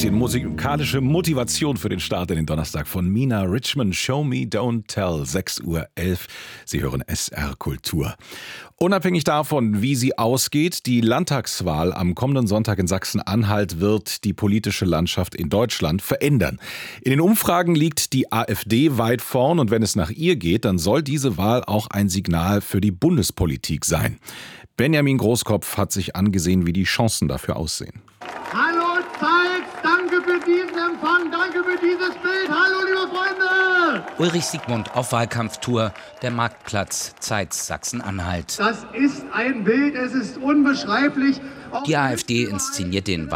bisschen musikalische Motivation für den Start in den Donnerstag von Mina Richmond. Show Me, Don't Tell, 6:11 Uhr. Sie hören SR Kultur. Unabhängig davon, wie sie ausgeht, die Landtagswahl am kommenden Sonntag in Sachsen-Anhalt wird die politische Landschaft in Deutschland verändern. In den Umfragen liegt die AfD weit vorn und wenn es nach ihr geht, dann soll diese Wahl auch ein Signal für die Bundespolitik sein. Benjamin Großkopf hat sich angesehen, wie die Chancen dafür aussehen. Hallo Zeitz, danke für diesen Empfang, danke für dieses Bild. Hallo liebe Freunde! Ulrich Siegmund auf Wahlkampftour, der Marktplatz, Zeitz, Sachsen-Anhalt. Das ist ein Bild, es ist unbeschreiblich. Die AfD inszeniert den